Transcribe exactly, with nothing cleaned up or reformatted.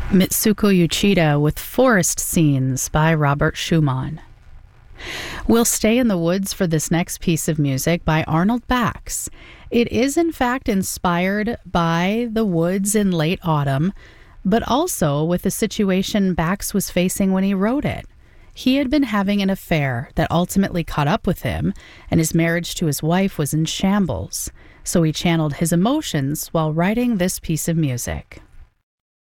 Mitsuko Uchida with Forest Scenes by Robert Schumann. We'll stay in the woods for this next piece of music by Arnold Bax. It is in fact inspired by the woods in late autumn, but also with the situation Bax was facing when he wrote it. He had been having an affair that ultimately caught up with him, and his marriage to his wife was in shambles. So he channeled his emotions while writing this piece of music.